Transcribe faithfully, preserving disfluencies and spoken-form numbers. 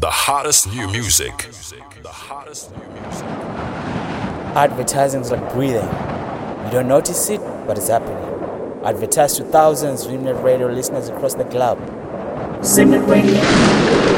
The hottest new music. The hottest new music. Advertising is like breathing. You don't notice it, but it's happening. Advertise to thousands of Simnet Radio listeners across the globe. Simnet Radio.